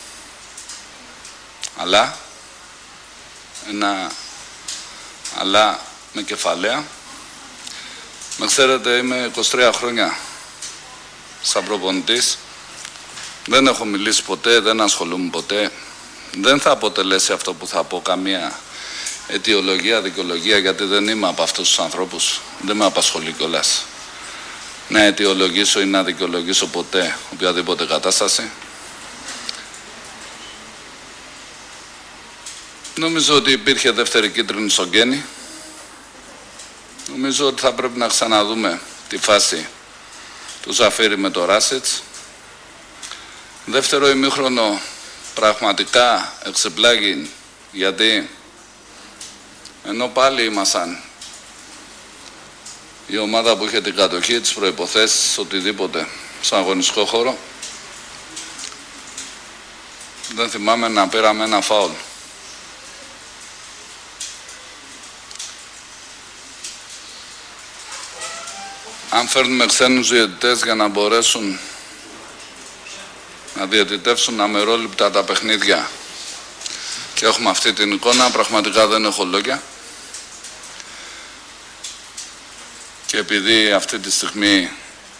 αλλά ένα αλλά με κεφαλαία. Με ξέρετε, είμαι είκοσι τρία χρόνια σαν προπονητής, δεν έχω μιλήσει ποτέ, δεν ασχολούμαι ποτέ, δεν θα αποτελέσει αυτό που θα πω καμία αιτιολογία, δικαιολογία, γιατί δεν είμαι από αυτούς τους ανθρώπους, δεν με απασχολεί κιόλας να αιτιολογήσω ή να δικαιολογήσω ποτέ οποιαδήποτε κατάσταση. Νομίζω ότι υπήρχε δεύτερη κίτρινη στον Γκένι. Νομίζω ότι θα πρέπει να ξαναδούμε τη φάση του Ζαφύρη με το Ράσιτς. Δεύτερο ημίχρονο πραγματικά εξεπλάγει, γιατί ενώ πάλι ήμασταν η ομάδα που είχε την κατοχή, τις προϋποθέσεις, οτιδήποτε στον αγωνιστικό χώρο, δεν θυμάμαι να πήραμε ένα φάουλ. Αν φέρνουμε ξένους διαιτητές για να μπορέσουν να διαιτητεύσουν αμερόληπτα τα παιχνίδια και έχουμε αυτή την εικόνα, πραγματικά δεν έχω λόγια. Και επειδή αυτή τη στιγμή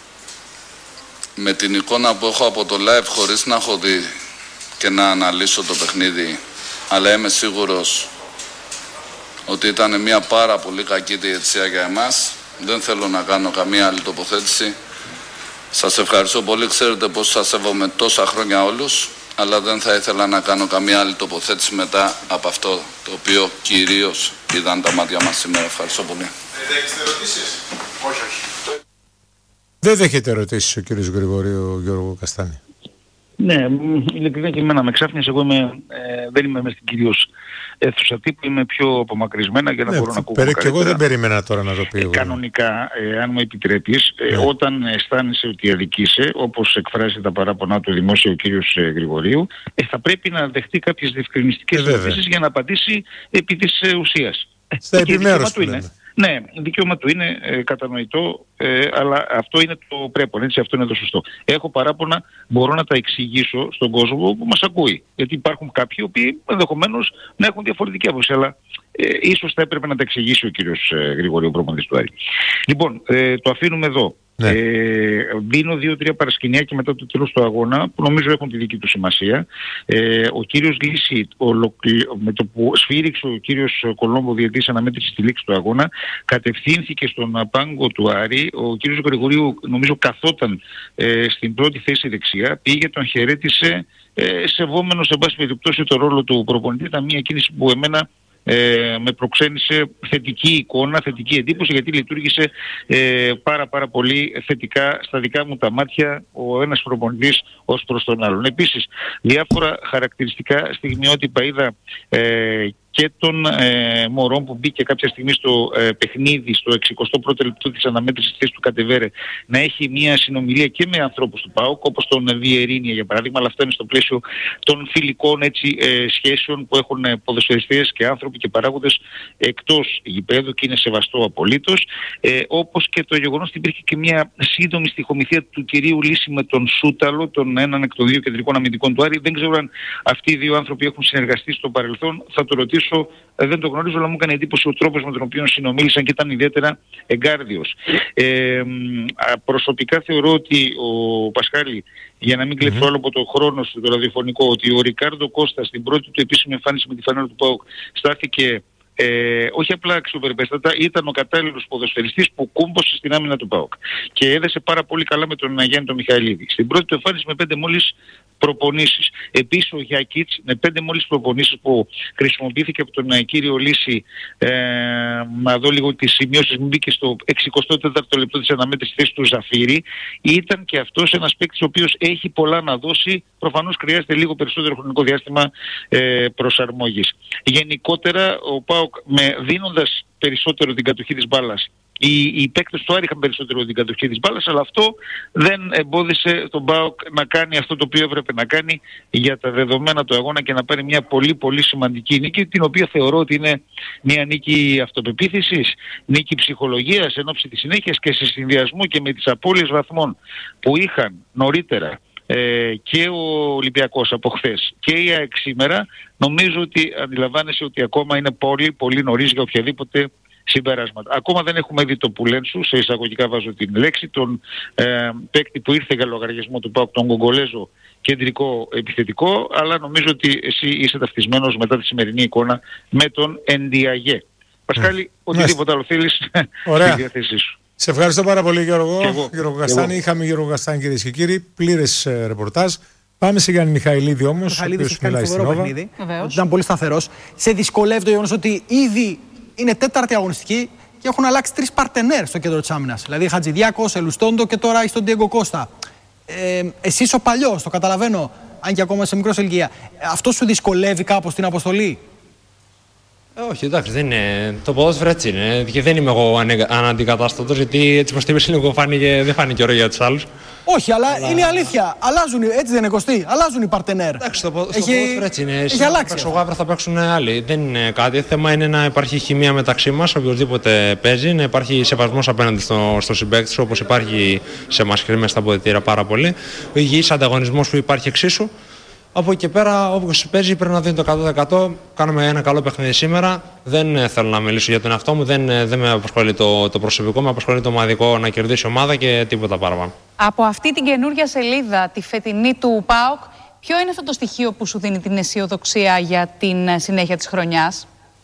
με την εικόνα που έχω από το live, χωρίς να έχω δει και να αναλύσω το παιχνίδι, αλλά είμαι σίγουρος ότι ήταν μια πάρα πολύ κακή διαιτησία για εμάς, δεν θέλω να κάνω καμία άλλη τοποθέτηση. Σας ευχαριστώ πολύ, ξέρετε πως σας σέβομαι τόσα χρόνια όλους, αλλά δεν θα ήθελα να κάνω καμία άλλη τοποθέτηση μετά από αυτό το οποίο κυρίως είδαν τα μάτια μας σήμερα. Ευχαριστώ πολύ. Δέχεστε ερωτήσεις? Όχι, όχι. Δεν δέχεται ερωτήσεις ο κύριος Γρηγορίου, Γιώργο Καστάνη. Ναι, ειλικρινά και εμένα με ξάφνιασε. Εγώ είμαι, ε, δεν είμαι μες στην κυρίως αίθουσα τύπου, είμαι πιο απομακρυσμένα για να ναι, μπορώ να ακούω καλύτερα. Και εγώ δεν περίμενα τώρα να το πει. Ε, κανονικά, ε, αν μου επιτρέπεις, ε, ναι. όταν αισθάνεσαι ότι αδικείσαι, όπως εκφράζει τα παράπονά του δημόσιο ο κύριος ε, Γρηγορίου, ε, θα πρέπει να δεχτεί κάποιες διευκρινιστικές ε, ερωτήσεις για να απαντήσει επί της ε, ουσίας. Στα επιμέρους του είναι. Ναι, δικαίωμα του είναι ε, κατανοητό, ε, αλλά αυτό είναι το πρέπον, έτσι, αυτό είναι το σωστό. Έχω παράπονα, μπορώ να τα εξηγήσω στον κόσμο που μας ακούει. Γιατί υπάρχουν κάποιοι οποίοι ενδεχομένως να έχουν διαφορετική άποψη, αλλά ε, ίσως θα έπρεπε να τα εξηγήσει ο κύριος ε, Γρηγορίου, προπονητής του Άρη. Λοιπόν, ε, το αφήνουμε εδώ. Ναι. Ε, δίνω δύο-τρία παρασκηνιάκια μετά το τέλος του αγώνα που νομίζω έχουν τη δική του σημασία. Ε, ο κύριος Λύση, με το που σφύριξε ο κύριος Κολόμπο διαιτής αναμέτρηση στη λήξη του αγώνα, κατευθύνθηκε στον πάγκο του Άρη. Ο κύριος Γρηγορίου νομίζω καθόταν ε, στην πρώτη θέση δεξιά, πήγε, τον χαιρέτησε, ε, σεβόμενος εν πάση περιπτώσει το ρόλο του προπονητή. Ήταν μια κίνηση που εμένα Ε, με προξένησε θετική εικόνα, θετική εντύπωση, γιατί λειτουργήσε ε, πάρα πάρα πολύ θετικά στα δικά μου τα μάτια ο ένας προπονητής ως προς τον άλλον. Επίσης, διάφορα χαρακτηριστικά στιγμιότυπα είδα ε, και των ε, μωρών που μπήκε κάποια στιγμή στο ε, παιχνίδι, στο εξηκοστό πρώτο λεπτό της αναμέτρησης θέσης του Κατεβέρε, να έχει μια συνομιλία και με ανθρώπους του ΠΑΟΚ, όπως τον Βιερίνια για παράδειγμα, αλλά αυτό είναι στο πλαίσιο των φιλικών έτσι, ε, σχέσεων που έχουν ε, ποδοσφαιριστές και άνθρωποι και παράγοντες εκτός γηπέδου και είναι σεβαστό απολύτως. Ε, όπως και το γεγονός ότι υπήρχε και μια σύντομη στοιχομηθεία του κυρίου Λύση με τον Σούταλο, τον έναν εκ των δύο κεντρικών αμυντικών του Άρη. Δεν ξέρω αν αυτοί οι δύο άνθρωποι έχουν συνεργαστεί στο παρελθόν. Θα το ρωτήσω, ε, δεν το γνωρίζω, αλλά μου έκανε εντύπωση ο τρόπος με τον οποίο συνομίλησαν και ήταν ιδιαίτερα εγκάρδιος. Ε, προσωπικά θεωρώ ότι ο Πασχάλη, για να μην κλεφθώ mm-hmm. άλλο από το χρόνο στο ραδιοφωνικό, ότι ο Ρικάρντο Κώστα στην πρώτη του επίσημη εμφάνιση με τη φανέλα του ΠΑΟΚ στάθηκε Ε, όχι απλά αξιοπεριπέστατα, ήταν ο κατάλληλος ποδοσφαιριστής που κούμπωσε στην άμυνα του ΠΑΟΚ και έδεσε πάρα πολύ καλά με τον Γιάννη τον Μιχαηλίδη. Στην πρώτη του εμφάνιση με πέντε μόλις προπονήσεις. Επίσης ο Γιάκιτς με πέντε μόλις προπονήσεις που χρησιμοποιήθηκε από τον κύριο Λύση, ε, να δω λίγο τις σημειώσεις, μου μπήκε στο εξηκοστό τέταρτο λεπτό της αναμέτρησης θέσης του Ζαφύρη, ήταν και αυτός ένας παίκτης ο οποίος έχει πολλά να δώσει, προφανώς χρειάζεται λίγο περισσότερο χρονικό διάστημα ε, προσαρμογής. Γενικότερα ο ΠΑΟΚ με δίνοντας περισσότερο την κατοχή της μπάλας, οι, οι παίκτες του Άρη είχαν περισσότερο την κατοχή της μπάλας, αλλά αυτό δεν εμπόδισε τον ΠΑΟΚ να κάνει αυτό το οποίο έπρεπε να κάνει για τα δεδομένα του αγώνα και να πάρει μια πολύ πολύ σημαντική νίκη, την οποία θεωρώ ότι είναι μια νίκη αυτοπεποίθησης, νίκη ψυχολογίας εν ώψη της συνέχειας και σε συνδυασμό και με τις απώλειες βαθμών που είχαν νωρίτερα Ε, και ο Ολυμπιακός από χθες και η ΑΕΚ σήμερα, νομίζω ότι αντιλαμβάνεσαι ότι ακόμα είναι πολύ πολύ νωρίς για οποιαδήποτε συμπεράσματα. Ακόμα δεν έχουμε δει το Πουλένσου, σε εισαγωγικά βάζω την λέξη, τον ε, παίκτη που ήρθε για λογαριασμό του ΠΑΟΚ, τον Κογκολέζο κεντρικό επιθετικό, αλλά νομίζω ότι εσύ είσαι ταυτισμένος μετά τη σημερινή εικόνα με τον Ενδιαγέ. Πασχάλη, mm. οτιδήποτε άλλο θέλεις, στη διάθεσή σου. Σε ευχαριστώ πάρα πολύ, Γιώργο. Γιώργο Καστάνη. Είχαμε Γιώργο Καστάνη, κυρίες και κύριοι. Πλήρες ε, ρεπορτάζ. Πάμε σε Γιάννη Μιχαηλίδη όμως. Ο οποίος μιλάει στην Νόβα. Ήταν πολύ σταθερός. Σε δυσκολεύει το γεγονός ότι ήδη είναι τέταρτη αγωνιστική και έχουν αλλάξει τρεις παρτενέρ στο κέντρο της άμυνας. Δηλαδή Χατζηδιάκος, Ελουστόντο και τώρα έχει τον Ντιέγκο Κώστα. Ε, εσύ είσαι ο παλιός, το καταλαβαίνω, αν και ακόμα σε μικρό ηλικία. Αυτό σου δυσκολεύει κάπως την αποστολή? Όχι, εντάξει, δεν είναι. Το ποδόσφαιρο έτσι είναι. Και δεν είμαι εγώ αναντικατάστατος, γιατί έτσι πως τύπες λίγο φάνηκε, δεν φάνηκε ωραίο για τους άλλους. Όχι, αλλά, αλλά είναι αλήθεια. Αλλάζουν, έτσι δεν είναι, Κωστή? Αλλάζουν οι παρτενέρ. Εντάξει, στο, στο έχει... ποδόσφαιρο έτσι είναι. Έχει αλλάξει. Εγώ αύριο θα παίξουν άλλοι. Δεν είναι κάτι. Το θέμα είναι να υπάρχει χημεία μεταξύ μας, οποιοδήποτε παίζει, να υπάρχει σεβασμός απέναντι στο, στο συμπαίκτη, όπως υπάρχει σε εμάς και μέσα στα αποδυτήρια πάρα πολύ. Ο υγιής ανταγωνισμός που υπάρχει εξίσου. Από εκεί και πέρα, όπως παίζει, πρέπει να δίνει το εκατό τοις εκατό. Κάναμε ένα καλό παιχνίδι σήμερα. Δεν θέλω να μιλήσω για τον εαυτό μου. Δεν, δεν με απασχολεί το, το προσωπικό, με απασχολεί το ομαδικό, να κερδίσει η ομάδα και τίποτα παραπάνω. Από αυτή την καινούργια σελίδα, τη φετινή του ΠΑΟΚ, ποιο είναι αυτό το στοιχείο που σου δίνει την αισιοδοξία για την συνέχεια της χρονιάς?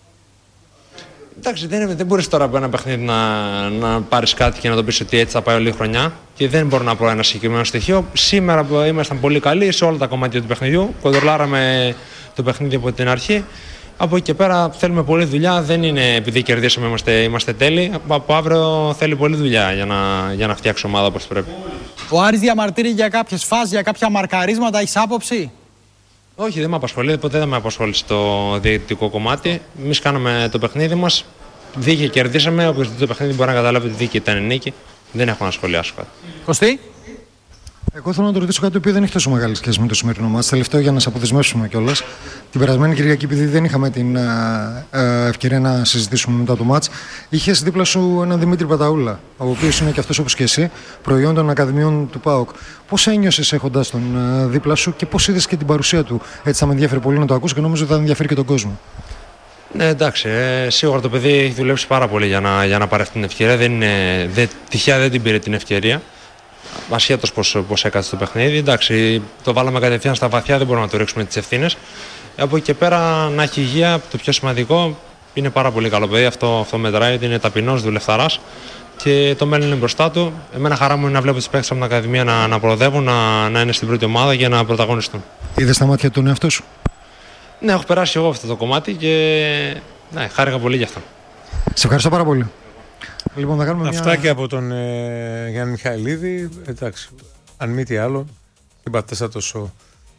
Εντάξει, δεν, δεν μπορείς τώρα από ένα παιχνίδι να, να πάρεις κάτι και να το πεις ότι έτσι θα πάει όλη η χρονιά. Και δεν μπορώ να πω ένα συγκεκριμένο στοιχείο. Σήμερα που ήμασταν πολύ καλοί σε όλα τα κομμάτια του παιχνιδιού. Κοντρολάραμε το παιχνίδι από την αρχή. Από εκεί και πέρα θέλουμε πολλή δουλειά. Δεν είναι επειδή κερδίσαμε είμαστε, είμαστε τέλειοι. Από αύριο θέλει πολλή δουλειά για να, για να φτιάξει ομάδα όπως πρέπει. Ο Άρης διαμαρτύρει για κάποιες φάσεις, για κάποια μαρκαρίσματα. Έχεις άποψη? Όχι, δεν με απασχολεί. Ποτέ δεν με απασχόλησε το διαιτητικό κομμάτι. Εμείς κάναμε το παιχνίδι μας. Δίκαιοι κερδίσαμε. Όποιος δει το παιχνίδι μπορεί να καταλάβει ότι δίκαιη ήταν η νίκη. Δεν έχω να σχολιάσω κάτι. Κωστή. Εγώ θέλω να το ρωτήσω κάτι το οποίο δεν έχει τόσο μεγάλη σχέση με το σημερινό μάτς. Τελευταίο για να σε αποδεσμεύσουμε κιόλας. Την περασμένη Κυριακή, επειδή δεν είχαμε την ε, ε, ευκαιρία να συζητήσουμε μετά το μάτς, είχες δίπλα σου έναν Δημήτρη Παταούλα, ο οποίος είναι και αυτός όπως και εσύ, προϊόν των Ακαδημιών του ΠΑΟΚ. Πώς ένιωσες έχοντας τον ε, δίπλα σου και πώς είδες και την παρουσία του? Έτσι θα με ενδιαφέρει πολύ να το ακούσω και νομίζω ότι θα ενδιαφέρει και τον κόσμο. Ναι, εντάξει, ε, σίγουρα το παιδί έχει δουλέψει πάρα πολύ για να, για να πάρει αυτή την ευκαιρία. Δεν είναι, δεν, τυχαία δεν την πήρε την ευκαιρία. Ασχέτως πώς, πώς έκατσε το παιχνίδι. Εντάξει, το βάλαμε κατευθείαν στα βαθιά, δεν μπορούμε να του ρίξουμε τις ευθύνες. Από εκεί και πέρα να έχει υγεία, το πιο σημαντικό, είναι πάρα πολύ καλό παιδί. Αυτό, αυτό μετράει, ότι είναι ταπεινός, δουλευταράς και το μέλλον είναι μπροστά του. Εμένα χαρά μου είναι να βλέπω τις παίκτες από την Ακαδημία να, να προοδεύουν, να, να είναι στην πρώτη ομάδα για να πρωταγωνιστούν. Είδες τα μάτια του τον εαυτό σου? Ναι, έχω περάσει εγώ αυτό το κομμάτι και ναι, χάρηκα πολύ γι' αυτό. Σε ευχαριστώ πάρα πολύ. Λοιπόν, θα κάνουμε Αυτά μια... και από τον ε, Γιάννη Μιχαηλίδη. Εντάξει, αν μη τι άλλο, δεν πατέσα τόσο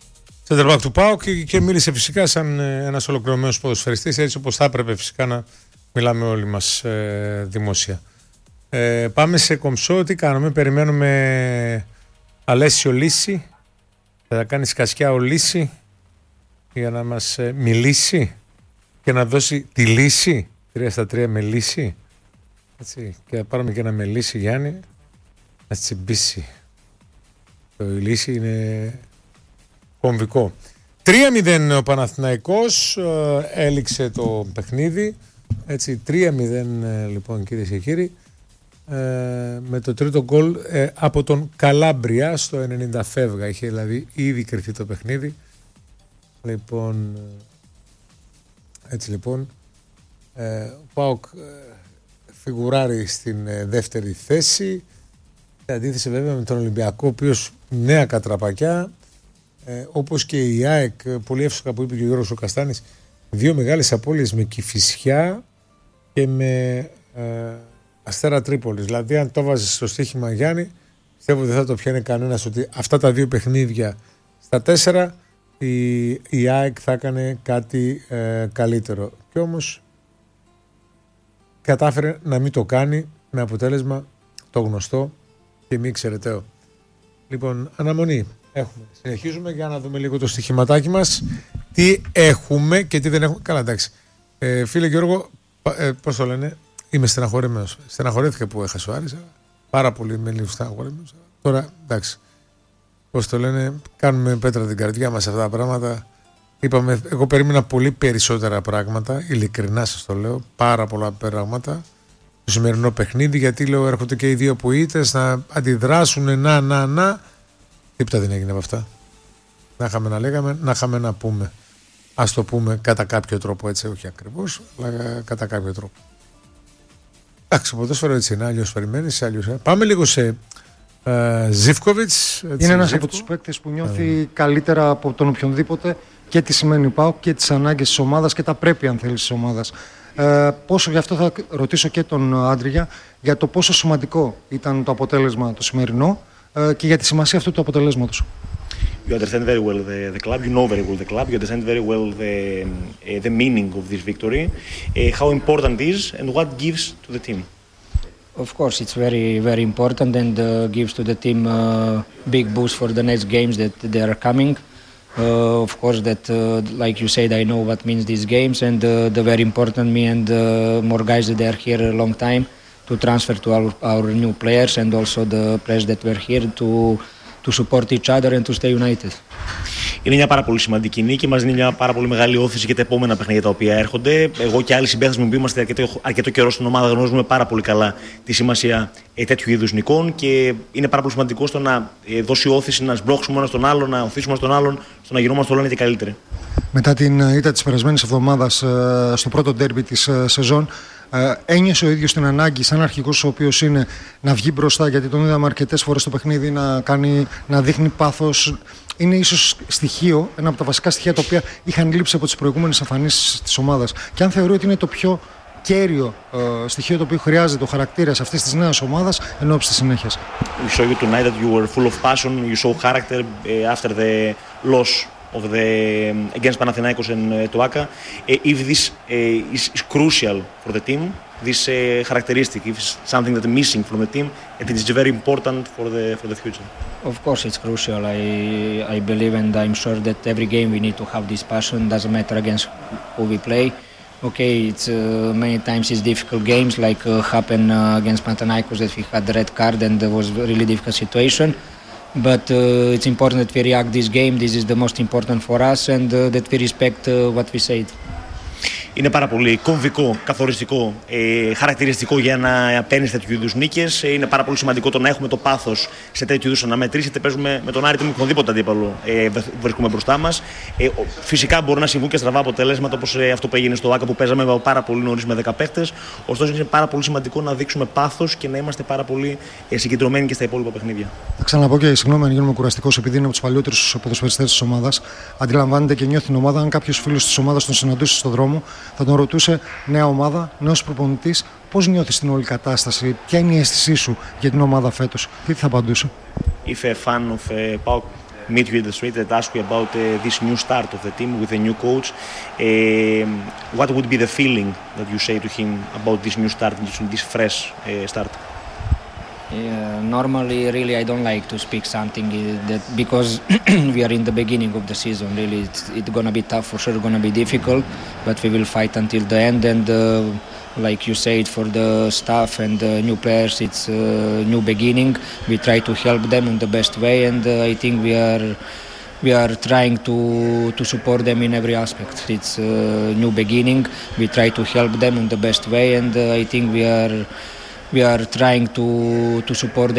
center back του ΠΑΟΚ και, και μίλησε φυσικά σαν ένας ολοκληρωμένος ποδοσφαιριστής, έτσι όπως θα έπρεπε φυσικά να μιλάμε όλοι μας ε, δημόσια. Ε, πάμε σε κομψό, τι κάνουμε, περιμένουμε Αλέσιο Λύση, θα κάνει σκασιά ο Λύση για να μας ε, μιλήσει και να δώσει τη λύση, τρία στα τρία με λύση, έτσι, και να πάρουμε και ένα με λύση Γιάννη, να τσιμπήσει. Η λύση είναι κομβικό. τρία μηδέν ο Παναθηναϊκός, ε, έληξε το παιχνίδι, έτσι, τρία μηδέν ε, λοιπόν κυρίες και κύριοι, ε, με το τρίτο γκολ ε, από τον Καλάμπρια στο ενενήντα φεύγα, είχε δηλαδή ήδη κρυφτεί το παιχνίδι. Λοιπόν, έτσι λοιπόν, ε, ο ΠΑΟΚ ε, φιγουράρει στην ε, δεύτερη θέση, σε αντίθεση βέβαια με τον Ολυμπιακό, ο οποίος νέα κατραπακιά, ε, όπως και η ΑΕΚ, πολύ εύστοχα που είπε και ο Γιώργος ο Καστάνης, δύο μεγάλες απώλειες με Κηφισιά και με ε, Αστέρα Τρίπολης. Δηλαδή αν το βάζεις στο στοίχημα Γιάννη, πιστεύω ότι δεν θα το πιάνει κανένας ότι αυτά τα δύο παιχνίδια στα τέσσερα η, η ΑΕΚ θα έκανε κάτι ε, καλύτερο. Και όμως κατάφερε να μην το κάνει, με αποτέλεσμα το γνωστό και μη εξαιρεταίο. Λοιπόν, αναμονή έχουμε. Συνεχίζουμε για να δούμε λίγο το στοιχηματάκι μας. Τι έχουμε και τι δεν έχουμε. Καλά, εντάξει. Ε, φίλε Γιώργο, ε, πώς το λένε, είμαι στεναχωρημένος. Στεναχωρέθηκα που έχασε ο Άρης. Πάρα πολύ με λίγο στεναχωρημένος. Τώρα, εντάξει. Πώς το λένε, κάνουμε πέτρα την καρδιά μας αυτά τα πράγματα. Είπαμε, εγώ περίμενα πολύ περισσότερα πράγματα. Ειλικρινά σας το λέω. Πάρα πολλά πράγματα. Το σημερινό παιχνίδι, γιατί λέω έρχονται και οι δύο πουίτες να αντιδράσουν, να, να, να. Τίποτα δεν έγινε από αυτά. Να είχαμε να λέγαμε, να είχαμε να πούμε. Ας το πούμε κατά κάποιο τρόπο, έτσι, όχι ακριβώς, αλλά κατά κάποιο τρόπο. Εντάξει, ποδόσφαιρο έτσι είναι, αλλιώς περιμένεις, αλλιώς. Πάμε λίγο σε uh, Ζίβκοβιτς. Είναι ένας από τους παίκτες που νιώθει uh. καλύτερα από τον οποιονδήποτε και τι σημαίνει ΠΑΟΚ και τις ανάγκες της ομάδας και τα πρέπει, αν θέλεις, της ομάδας. Ε, πόσο, γι' αυτό θα ρωτήσω και τον Άντρια για το πόσο σημαντικό ήταν το αποτέλεσμα το σημερινό ε, και για τη σημασία αυτού του αποτελέσματος. You understand very well the, the club, you know very well the club, you understand very well the, uh, the meaning of this victory, uh, how important it is and what gives to the team. Of course, it's very, very important and uh, gives to the team a big boost for the next games that they are coming. Uh, of course, that uh, like you said, I know what means these games, and uh, the very important me and uh, more guys that they are here a long time to transfer to our, our new players and also the players that were here to to support each other and to stay united. Είναι μια πάρα πολύ σημαντική νίκη, μας δίνει μια πάρα πολύ μεγάλη όθηση για τα επόμενα παιχνίδια τα οποία έρχονται. Εγώ και άλλοι συμπαίχτες μου που είμαστε αρκετό, αρκετό καιρό στην ομάδα γνωρίζουμε πάρα πολύ καλά τη σημασία ε, τέτοιου είδους νικών και είναι πάρα πολύ σημαντικό στο να ε, δώσει όθηση, να σμπρώξουμε ένα στον άλλον, να οθήσουμε στον άλλον, στο να γινόμαστε όλο ένα και καλύτεροι. Μετά την ήττα της περασμένης εβδομάδας ε, στο πρώτο ντέρμπι της ε, σεζόν, Ε, ένιωσε ο ίδιος την ανάγκη, σαν αρχηγός ο οποίος είναι, να βγει μπροστά, γιατί τον είδαμε αρκετές φορές στο παιχνίδι να, κάνει, να δείχνει πάθος. Είναι ίσως στοιχείο, ένα από τα βασικά στοιχεία τα οποία είχαν λείψει από τις προηγούμενες εμφανίσεις της ομάδας. Και αν θεωρεί ότι είναι το πιο κέριο ε, στοιχείο το οποίο χρειάζεται ο χαρακτήρας αυτής της νέας ομάδας εν ώψη της συνέχειας. We saw you tonight that you were full of passion, you show character uh, after the loss of the against Panathinaikos and uh, Toaka. Uh, if this uh, is, is crucial for the team, this uh, characteristic, if it's something that is missing from the team, and it is very important for the for the future. Of course, it's crucial. I I believe and I'm sure that every game we need to have this passion. Doesn't matter against who we play. Okay, it's uh, many times it's difficult games like uh, happened uh, against Panathinaikos that we had the red card and there was a really difficult situation. But uh, it's important that we react this game. This is the most important for us and uh, that we respect uh, what we said. Είναι πάρα πολύ κομβικό, καθοριστικό, ε, χαρακτηριστικό για να παίρνει τέτοιου είδους νίκες. Ε, είναι πάρα πολύ σημαντικό το να έχουμε το πάθος σε τέτοιου είδους αναμετρήσεις. Είτε παίζουμε με τον Άρη, είτε με οποιονδήποτε αντίπαλο ε, βρίσκουμε μπροστά μας. Ε, φυσικά μπορεί να συμβούν και στραβά αποτελέσματα όπως ε, αυτό που έγινε στο ΆΚΑ που παίζαμε πάρα πολύ νωρίς με δέκα παίχτες. Ωστόσο, είναι πάρα πολύ σημαντικό να δείξουμε πάθος και να είμαστε πάρα πολύ ε, συγκεντρωμένοι και στα υπόλοιπα παιχνίδια. Θα ξαναπώ και συγγνώμη αν γίνομαι κουραστικός, επειδή είναι από τους παλιότερους ποδοσφαιριστές της ομάδας. Αντιλαμβάνεται και νιώθει την ομάδα. Αν κάποιος φίλος της ομάδας τον συναντούσε στον δρόμο, θα τον ρωτούσε, νέα ομάδα, νέος προπονητής, πώς νιώθεις την όλη κατάσταση, ποια είναι η αίσθησή σου για την ομάδα φέτος, τι θα απαντούσε? If a fan of uh, PAOK meet you in the street and ask you about uh, this new start of the team with a new coach. Uh, what would be the feeling that you say to him about this new start, this, this fresh uh, start? Yeah, normally, really, I don't like to speak something uh, that because we are in the beginning of the season. Really, it's, it's gonna be tough for sure. Gonna be difficult, but we will fight until the end. And uh, like you said, for the staff and the new players, it's a new beginning. We try to help them in the best way, and uh, I think we are we are trying to to support them in every aspect. It's a new beginning. We try to help them in the best way, and uh, I think we are. We are trying to, to support them